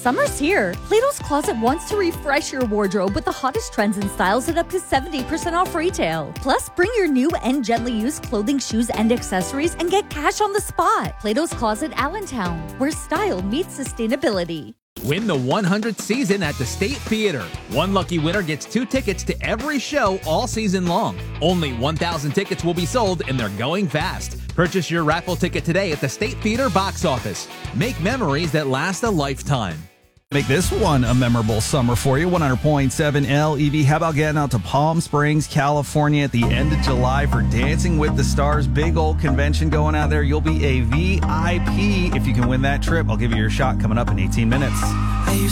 Summer's here. Plato's Closet wants to refresh your wardrobe with the hottest trends and styles at up to 70% off retail. Plus, bring your new and gently used clothing, shoes, and accessories and get cash on the spot. Plato's Closet Allentown, where style meets sustainability. Win the 100th season at the State Theater. One lucky winner gets 2 tickets to every show all season long. Only 1,000 tickets will be sold, and they're going fast. Purchase your raffle ticket today at the State Theater box office. Make memories that last a lifetime. Make this one a memorable summer for you. 100.7 LEV. How about getting out to Palm Springs, California at the end of July for Dancing with the Stars? Big old convention going out there. You'll be a VIP if you can win that trip. I'll give you your shot coming up in 18 minutes.